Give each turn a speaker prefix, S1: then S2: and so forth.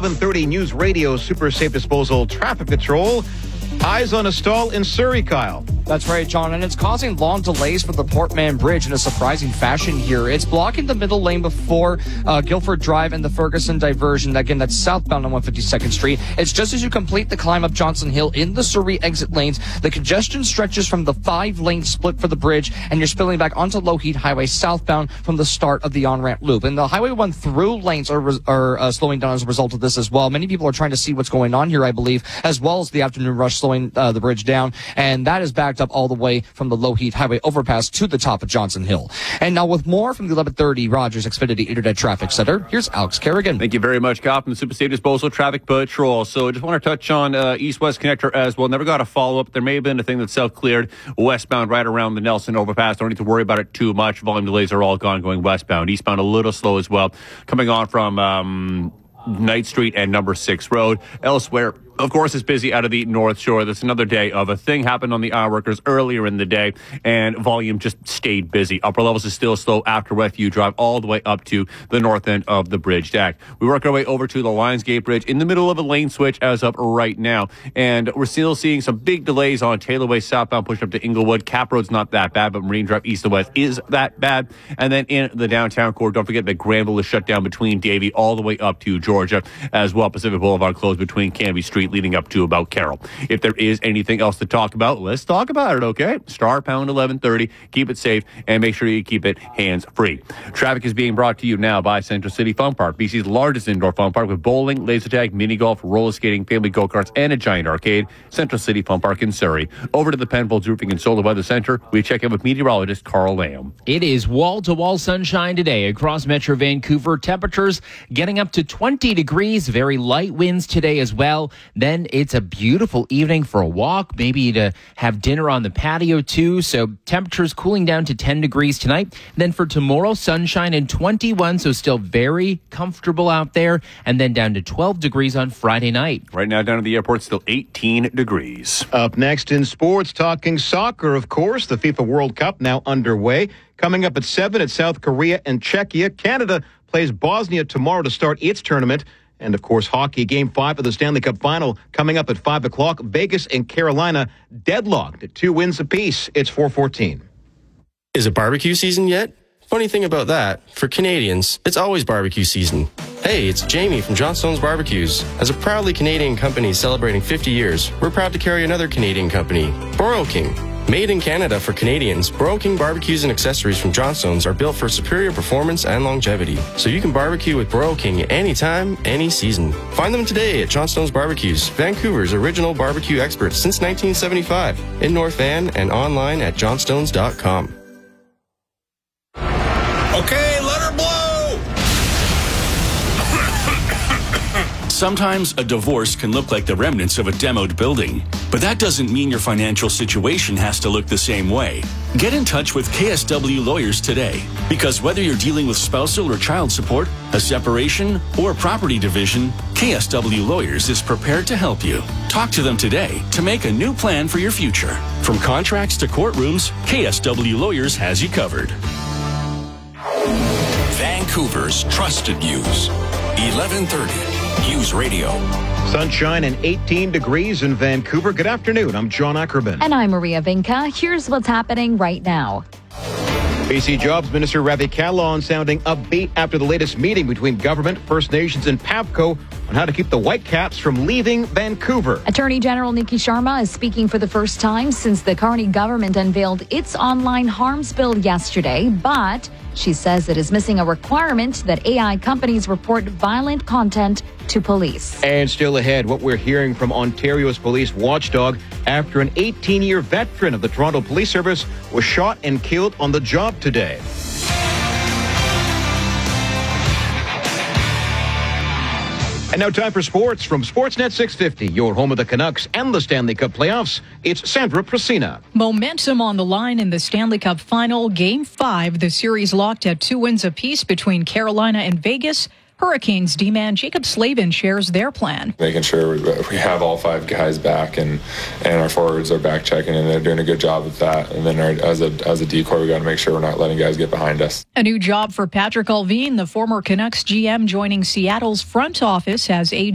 S1: 11:30 News Radio Super Safe Disposal Traffic Patrol. Eyes on a stall in Surrey, Kyle.
S2: That's right, John, and it's causing long delays for the Portman Bridge in a surprising fashion here. It's blocking the middle lane before Guildford Drive and the Ferguson diversion. Again, that's southbound on 152nd Street. It's just as you complete the climb up Johnson Hill in the Surrey exit lanes. The congestion stretches from the 5-lane split for the bridge, and you're spilling back onto Lougheed Highway southbound from the start of the on-ramp loop. And the Highway 1 through lanes are slowing down as a result of this as well. Many people are trying to see what's going on here, I believe, as well as the afternoon rush slowing the bridge down, and that is backed up all the way from the Lougheed Highway overpass to the top of Johnson Hill. And now with more from the 11:30 Rogers Xfinity Internet Traffic Center, here's Alex Kerrigan.
S3: Thank you very much, Kyle, from the Super Safe Disposal Traffic Patrol. So I just want to touch on East-West Connector as well. Never got a follow-up. There may have been a thing that's self-cleared westbound right around the Nelson overpass. Don't need to worry about it too much. Volume delays are all gone going westbound. Eastbound a little slow as well. Coming on from Knight Street and Number 6 Road. Elsewhere, of course, it's busy out of the North Shore. That's another day of a thing happened on the ironworkers earlier in the day, and volume just stayed busy. Upper levels is still slow after Westview Drive all the way up to the north end of the bridge deck. We work our way over to the Lionsgate Bridge in the middle of a lane switch as of right now, and we're still seeing some big delays on Taylor Way southbound push up to Inglewood. Cap Road's not that bad, but Marine Drive east and west is that bad. And then in the downtown core, don't forget that Granville is shut down between Davie all the way up to Georgia as well. Pacific Boulevard closed between Canby Street leading up to about Carroll. If there is anything else to talk about, let's talk about it, okay? Star pound 1130. Keep it safe and make sure you keep it hands-free. Traffic is being brought to you now by Central City Fun Park, BC's largest indoor fun park with bowling, laser tag, mini golf, roller skating, family go-karts, and a giant arcade. Central City Fun Park in Surrey. Over to the Penfolds Roofing and Solar Weather Center. We check in with meteorologist Carl Lamb.
S4: It is wall-to-wall sunshine today across Metro Vancouver. Temperatures getting up to 20 degrees. Very light winds today as well. Then it's a beautiful evening for a walk, maybe to have dinner on the patio too. So temperatures cooling down to 10 degrees tonight. Then for tomorrow, sunshine and 21, so still very comfortable out there. And then down to 12 degrees on Friday night.
S3: Right now down at the airport, still 18 degrees.
S1: Up next in sports, talking soccer, of course. The FIFA World Cup now underway. Coming up at 7 at South Korea and Czechia. Canada plays Bosnia tomorrow to start its tournament. And, of course, hockey, Game 5 of the Stanley Cup Final coming up at 5 o'clock. Vegas and Carolina deadlocked at 2 wins apiece. It's 4:14.
S5: Is it barbecue season yet? Funny thing about that, for Canadians, it's always barbecue season. Hey, it's Jamie from Johnstone's Barbecues. As a proudly Canadian company celebrating 50 years, we're proud to carry another Canadian company, Broil King. Made in Canada for Canadians, Broil King barbecues and accessories from Johnstone's are built for superior performance and longevity. So you can barbecue with Broil King anytime, any season. Find them today at Johnstone's Barbecues, Vancouver's original barbecue experts since 1975. In North Van and online at johnstones.com.
S6: Okay, let her blow!
S7: Sometimes a divorce can look like the remnants of a demoed building, but that doesn't mean your financial situation has to look the same way. Get in touch with KSW Lawyers today, because whether you're dealing with spousal or child support, a separation, or property division, KSW Lawyers is prepared to help you. Talk to them today to make a new plan for your future. From contracts to courtrooms, KSW Lawyers has you covered.
S6: Vancouver's trusted news. 1130 News Radio.
S1: Sunshine and 18 degrees in Vancouver. Good afternoon. I'm John Ackerman.
S8: And I'm Maria Vinca. Here's what's happening right now.
S1: BC Jobs Minister Ravi Kahlon sounding upbeat after the latest meeting between government, First Nations, and PAPCO on how to keep the Whitecaps from leaving Vancouver.
S8: Attorney General Nikki Sharma is speaking for the first time since the Carney government unveiled its online harms bill yesterday, but she says it is missing a requirement that AI companies report violent content to police.
S1: And still ahead, what we're hearing from Ontario's police watchdog after an 18-year veteran of the Toronto Police Service was shot and killed on the job today. And now time for sports from Sportsnet 650, your home of the Canucks and the Stanley Cup playoffs. It's Sandra Prasina.
S9: Momentum on the line in the Stanley Cup Final, Game 5. The series locked at 2 wins apiece between Carolina and Vegas. Hurricanes D-man Jacob Slavin shares their plan.
S10: Making sure we have all 5 guys back and our forwards are back checking, and they're doing a good job with that. And then as a decoy, we got to make sure we're not letting guys get behind us.
S9: A new job for Patrick Allvin, the former Canucks GM, joining Seattle's front office as